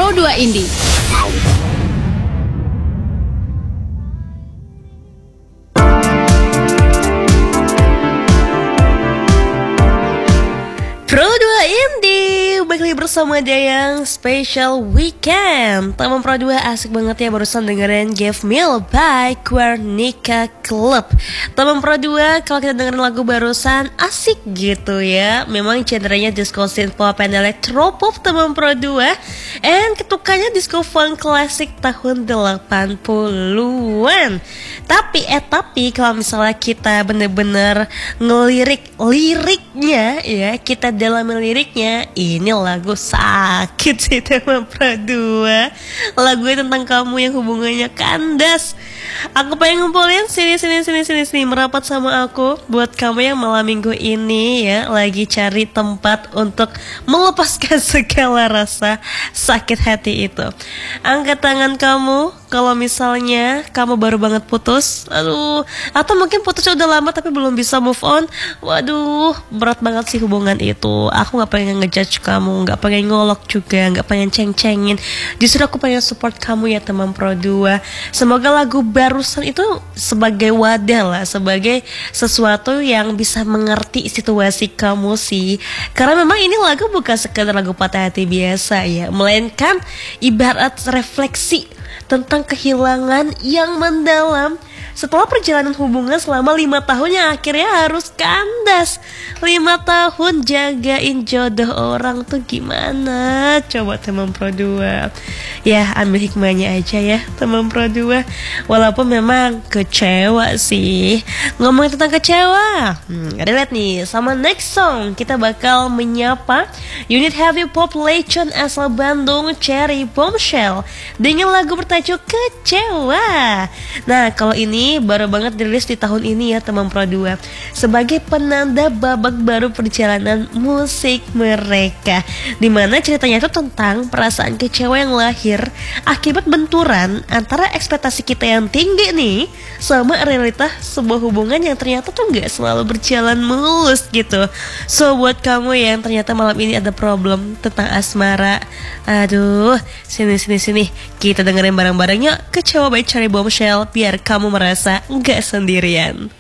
Pro 2 Indie. Pro 2 Indie, balik lagi bersama Dayang Special Weekend. Teman Pro 2 asik banget ya barusan dengerin Give Meal by Quernica Club. Teman Pro 2, kalau kita dengerin lagu barusan asik gitu ya. Memang genrenya disco synth pop and electropop teman Pro 2. And ketukannya disco funk klasik tahun 80-an. Tapi kalau misalnya kita bener-bener ngelirik liriknya ya, kita dalam liriknya, ini lagu sakit sih teman Pro 2. Lagunya tentang kamu yang hubungannya kandas. Aku pengen ngumpulin sini merapat sama aku buat kamu yang malam minggu ini ya lagi cari tempat untuk melepaskan segala rasa sakit hati itu. Angkat tangan kamu kalau misalnya kamu baru banget putus, atau mungkin putusnya udah lama tapi belum bisa move on. Waduh, berat banget sih hubungan itu. Aku gak pengen ngejudge kamu, gak pengen ngolok juga, gak pengen ceng-cengin. Justru aku pengen support kamu ya teman Pro 2. Semoga lagu barusan itu sebagai wadah lah, sebagai sesuatu yang bisa mengerti situasi kamu sih. Karena memang ini lagu bukan sekedar lagu patah hati biasa ya, melainkan ibarat refleksi tentang kehilangan yang mendalam setelah perjalanan hubungan selama 5 tahun yang akhirnya harus kandas. 5 tahun jagain jodoh orang tuh gimana? Coba teman Pro 2. Ya ambil hikmahnya aja ya teman Pro 2. Walaupun memang kecewa sih. Ngomongin tentang kecewa, relate nih sama next song. Kita bakal menyapa unit heavy pop legend asal Bandung, Cherry Bombshell, dengan lagu bertajuk Kecewa. Nah kalau ini baru banget dirilis di tahun ini ya teman Pro 2, sebagai penanda babak baru perjalanan musik mereka, dimana ceritanya itu tentang perasaan kecewa yang lahir akibat benturan antara ekspektasi kita yang tinggi nih sama realita sebuah hubungan yang ternyata tuh gak selalu berjalan mulus gitu. So buat kamu yang ternyata malam ini ada problem tentang asmara, aduh sini kita dengerin bareng-bareng yuk Kecewa by Cherry Bombshell biar kamu merasa gak sendirian.